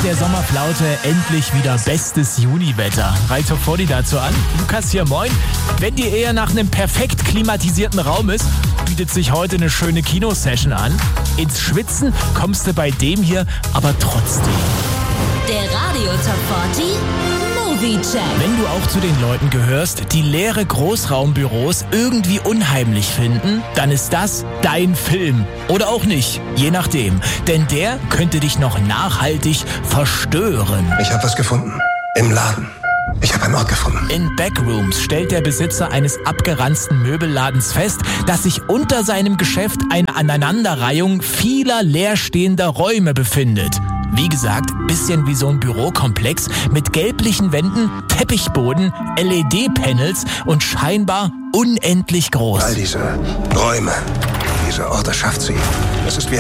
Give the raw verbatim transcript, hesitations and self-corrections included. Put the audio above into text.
der Sommerflaute endlich wieder bestes Juniwetter. Reiter Fordi dazu an. Lukas hier, moin. Wenn dir eher nach einem perfekt klimatisierten Raum ist, bietet sich heute eine schöne Kinosession an. Ins Schwitzen kommst du bei dem hier aber trotzdem. Der Radio Top vierzig Movie Check. Wenn du auch zu den Leuten gehörst, die leere Großraumbüros irgendwie unheimlich finden, dann ist das dein Film. Oder auch nicht, je nachdem. Denn der könnte dich noch nachhaltig verstören. Ich habe was gefunden. Im Laden. Ich habe einen Ort gefunden. In Backrooms stellt der Besitzer eines abgeranzten Möbelladens fest, dass sich unter seinem Geschäft eine Aneinanderreihung vieler leerstehender Räume befindet. Wie gesagt, bisschen wie so ein Bürokomplex mit gelblichen Wänden, Teppichboden, L E D-Panels und scheinbar unendlich groß. All diese Räume, diese Orte schafft sie. Es ist wie